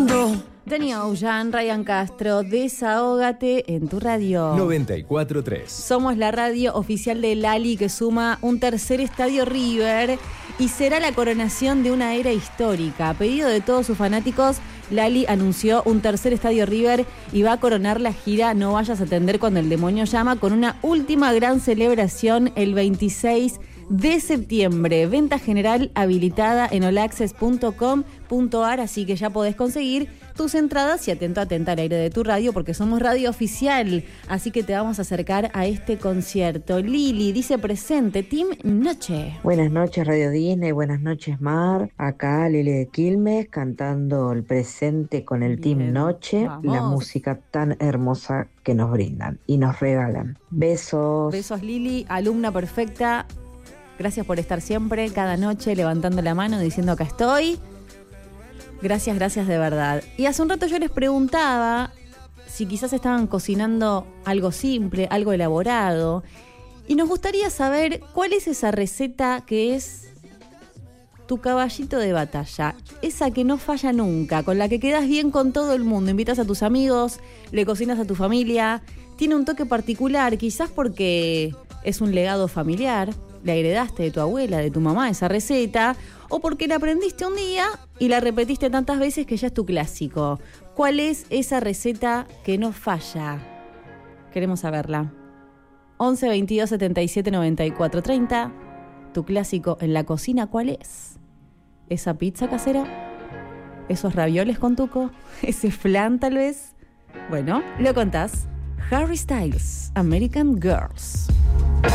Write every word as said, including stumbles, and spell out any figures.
mundo. Danny Ocean, Ryan Castro, Desahógate en tu radio. noventa y cuatro punto tres. Somos la radio oficial de Lali que suma un tercer estadio River y será la coronación de una era histórica. A pedido de todos sus fanáticos, Lali anunció un tercer estadio River y va a coronar la gira No vayas a atender cuando el demonio llama con una última gran celebración el veintiséis de septiembre. Venta general habilitada en all access punto com punto a r, así que ya podés conseguir tus entradas y atento, atenta al aire de tu radio porque somos radio oficial, así que te vamos a acercar a este concierto. Lili dice presente, Team Noche. Buenas noches Radio Disney, buenas noches Mar, acá Lili de Quilmes cantando el presente con el Bien, Team Noche, vamos. La música tan hermosa que nos brindan y nos regalan. Besos. Besos Lili, alumna perfecta. Gracias por estar siempre, cada noche, levantando la mano, diciendo acá estoy. Gracias, gracias de verdad. Y hace un rato yo les preguntaba si quizás estaban cocinando algo simple, algo elaborado. Y nos gustaría saber cuál es esa receta que es tu caballito de batalla. Esa que no falla nunca, con la que quedas bien con todo el mundo. Invitas a tus amigos, le cocinas a tu familia. Tiene un toque particular, quizás porque es un legado familiar. Le heredaste de tu abuela, de tu mamá esa receta, o porque la aprendiste un día y la repetiste tantas veces que ya es tu clásico. ¿Cuál es esa receta que no falla? Queremos saberla. once veintidós setenta y siete noventa y cuatro treinta. Tu clásico en la cocina, ¿cuál es? ¿Esa pizza casera? ¿Esos ravioles con tuco? ¿Ese flan tal vez? Bueno, lo contás. Harry Styles, American Girls.